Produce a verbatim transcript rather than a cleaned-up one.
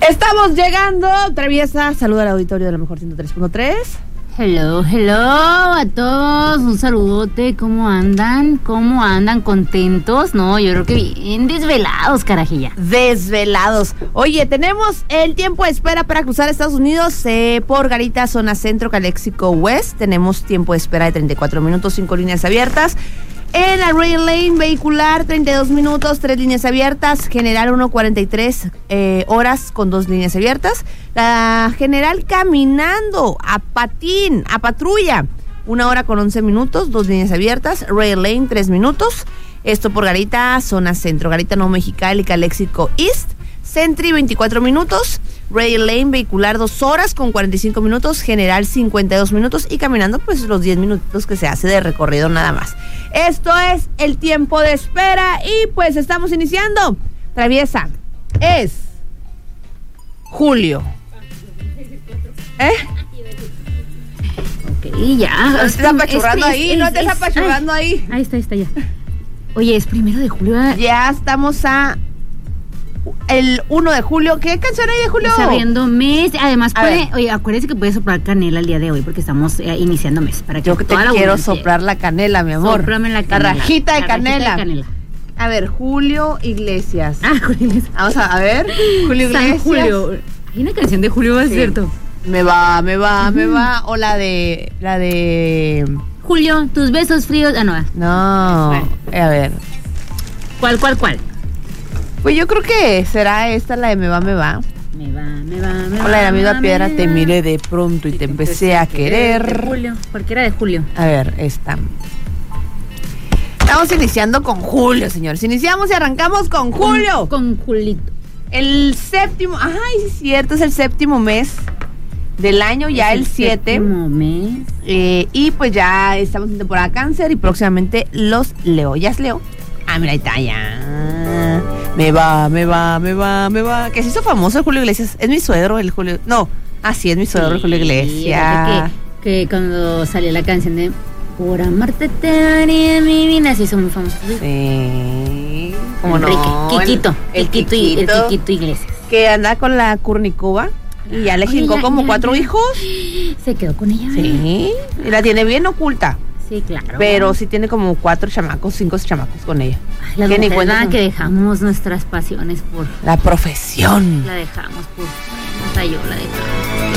Estamos llegando. Traviesa, saluda al auditorio de la mejor ciento tres punto tres. Hello, hello a todos, un saludote, ¿cómo andan? ¿Cómo andan? ¿Contentos? No, yo creo que bien desvelados, carajilla. Desvelados. Oye, tenemos el tiempo de espera para cruzar Estados Unidos eh, por Garita, zona centro, Calexico West. Tenemos tiempo de espera de treinta y cuatro minutos, cinco líneas abiertas. En la Rail Lane vehicular, treinta y dos minutos, tres líneas abiertas. General uno cuarenta y tres eh, horas con dos líneas abiertas. La general caminando, a patín, a patrulla, una hora con once minutos, dos líneas abiertas. Rail Lane, tres minutos. Esto por Garita, zona centro. Garita, Nuevo Mexicali, Calexico East. Sentry, veinticuatro minutos. Rail Lane vehicular, dos horas con cuarenta y cinco minutos. General, cincuenta y dos minutos. Y caminando, pues los diez minutos que se hace de recorrido nada más. Esto es el tiempo de espera y pues estamos iniciando. Traviesa, es julio. ¿Eh? Ok, ya. No te estés apachurrando ahí, no te estés apachurrando ahí. Ahí está, ahí está, ya. Oye, es primero de julio. Ya estamos a el uno de julio. ¿Qué canción hay de julio? Está abriendo mes. Además, A puede, ver. oye, acuérdese que puede soplar canela el día de hoy porque estamos eh, iniciando mes. Para que Yo que te toda la quiero audiencia- soplar la canela, mi amor. Sóplame la canela. La rajita de La canela. rajita de canela. A ver, Julio Iglesias. Ah, Julio Iglesias. Vamos a, a ver, Julio San Iglesias. Julio. Hay una canción de Julio, ¿es Sí. cierto? Me va, me va, me va. O la de, la de... Julio, tus besos fríos. Ah, no. ah. No, eh, a ver. ¿Cuál, cuál, cuál? Pues yo creo que será esta la de Me va, me va. Me va, me va, me va. O la de la misma me piedra, va. te miré de pronto y te empecé a De querer. Julio, cualquiera de Julio. A ver, esta. Estamos iniciando con Julio, señores. Iniciamos y arrancamos con Julio. Con, con Julito. El séptimo, ay, sí es cierto, es el séptimo mes del año, ya Es el siete. séptimo mes. Eh, y pues ya estamos en temporada cáncer y próximamente los Leo. ¿Ya es Leo? Ah, mira, ahí está, ya. Me va, me va, me va, me va. Que se hizo famoso el Julio Iglesias. Es mi suegro el Julio. No, así es mi suegro el Julio Iglesias. Que, que cuando salió la canción de Por amarte te daría mi vida, se hizo muy famoso. Sí. ¿Cómo no? Enrique, Quiquito. El, El Quito, y- el Quiquito Iglesias. Que anda con la Curnicuba. Y ya le Oye, jincó ya- como ya- cuatro ya. hijos. Se quedó con ella. ¿verdad? Sí. Y la tiene bien oculta. Sí, claro. Pero sí tiene como cuatro chamacos, cinco chamacos con ella. Ay, las que ni mujeres, cuenta nada son. que dejamos nuestras pasiones por... La profesión. La dejamos por... Hasta yo la dejamos.